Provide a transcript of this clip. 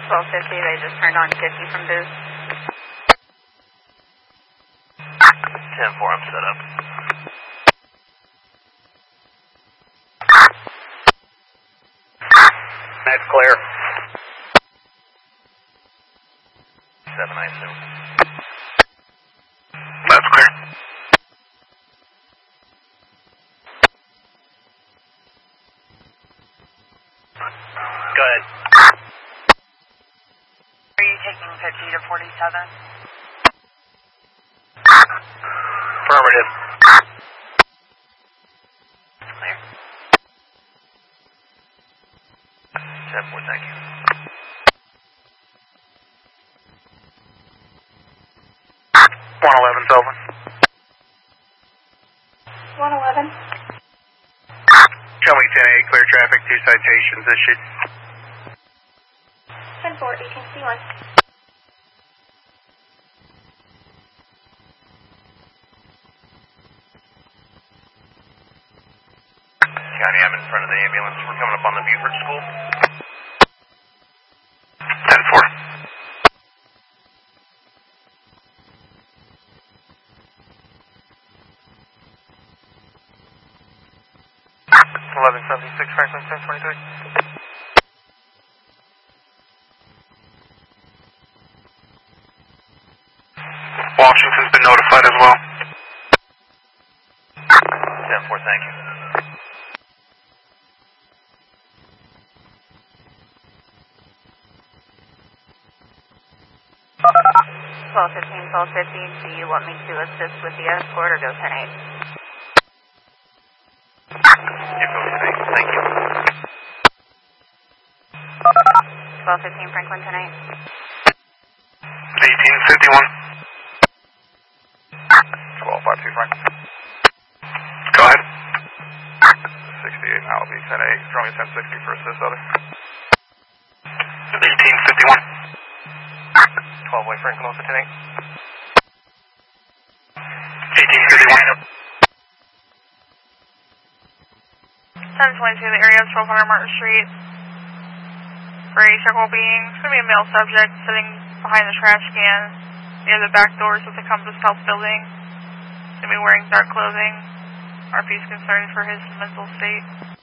1250, they just turned on 50 from booth. 10-4, I'm set up. That's clear. 7, I assume. That's clear. Go ahead. Are you taking 50 to 47? Affirmative. Clear. 10-4, thank you. $111's over. 111. Show me 10-8, clear traffic, 2 citations issued. 10-4, AC1. County, I'm in front of the ambulance. We're coming up on the Buford School. 10-4. $11.76, Franklin, 1023. Washington's been notified as well. 10-4, thank you. Twelve 1250, do you want me to assist with the escort or go 10-8? You go 10-8, thank you. 1215, Franklin, 10-8. 1851. 1252, Franklin. Go ahead. 68, Malibu, 10-8. Throw me 1060 for assist, other. 1851. 12-way, Franklin, also 10-8. 1851. 1022, the area of 1200 Martin Street. For a circle being, it's going to be a male subject sitting behind the trash can near the back doors of the Compass Health building. He's going to be wearing dark clothing. RP is concerned for his mental state.